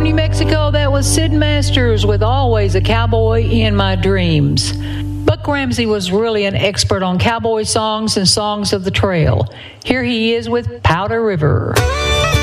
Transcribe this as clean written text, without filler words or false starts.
New Mexico, that was Sid Masters with Always a Cowboy in My Dreams. Buck Ramsey was really an expert on cowboy songs and songs of the trail. Here he is with Powder River.